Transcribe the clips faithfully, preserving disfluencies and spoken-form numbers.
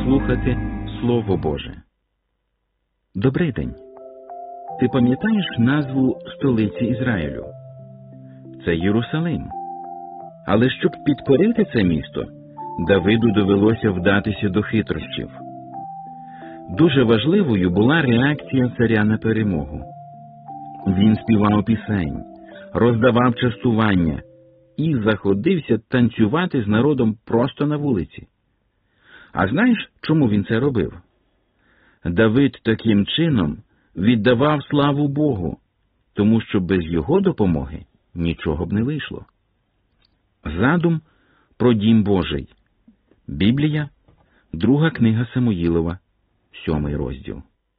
слухати Слово Боже. Добрий день. Ти пам'ятаєш назву столиці Ізраїлю? Це Єрусалим. Але щоб підкорити це місто, Давиду довелося вдатися до хитрощів. Дуже важливою була реакція царя на перемогу. Він співав пісень, роздавав частування і заходився танцювати з народом просто на вулиці. А знаєш, чому він це робив? Давид таким чином віддавав славу Богу, тому що без його допомоги нічого б не вийшло. Задум про дім Божий. Біблія, друга книга Самуїлова, сьомий розділ.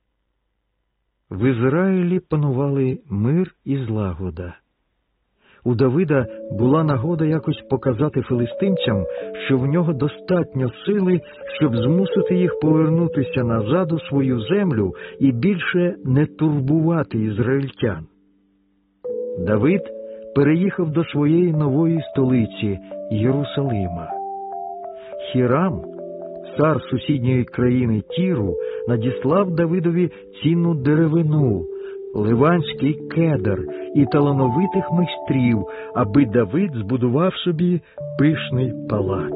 В Ізраїлі панували мир і злагода. У Давида була нагода якось показати филистимцям, що в нього достатньо сили, щоб змусити їх повернутися назад у свою землю і більше не турбувати ізраїльтян. Давид переїхав до своєї нової столиці – Єрусалима. Хірам, цар сусідньої країни Тіру, надіслав Давидові цінну деревину, ливанський кедр і талановитих майстрів, аби Давид збудував собі пишний палац.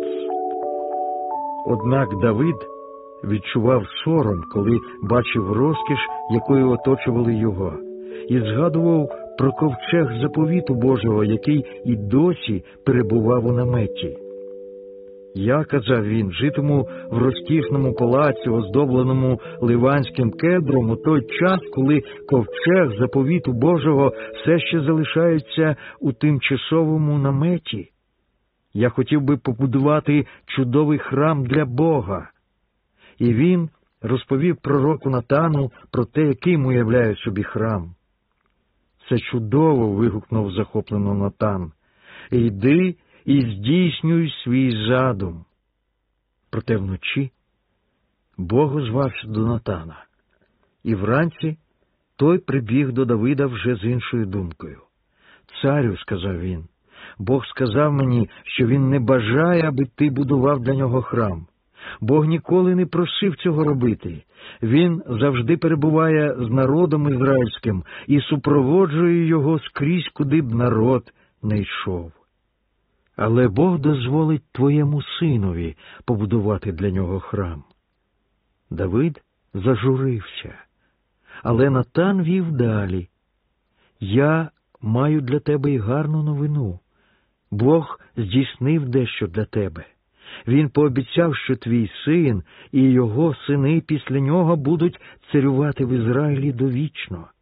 Однак Давид відчував сором, коли бачив розкіш, якою оточували його, і згадував про ковчег заповіту Божого, який і досі перебував у наметі. «Я, – казав він, – житиму в розкішному палаці, оздобленому ливанським кедром, у той час, коли ковчег заповіту Божого все ще залишається у тимчасовому наметі. Я хотів би побудувати чудовий храм для Бога». І він розповів пророку Натану про те, яким уявляє собі храм. «Це чудово!» – вигукнув захоплено Натан. «Йди і здійснюй свій задум». Проте вночі Бог озвався до Натана, і вранці той прибіг до Давида вже з іншою думкою. «Царю, – сказав він, – Бог сказав мені, що він не бажає, аби ти будував для нього храм. Бог ніколи не просив цього робити. Він завжди перебуває з народом ізраїльським і супроводжує його скрізь, куди б народ не йшов. Але Бог дозволить твоєму синові побудувати для нього храм». Давид зажурився, але Натан вів далі. «Я маю для тебе й гарну новину. Бог здійснив дещо для тебе. Він пообіцяв, що твій син і його сини після нього будуть царювати в Ізраїлі довічно.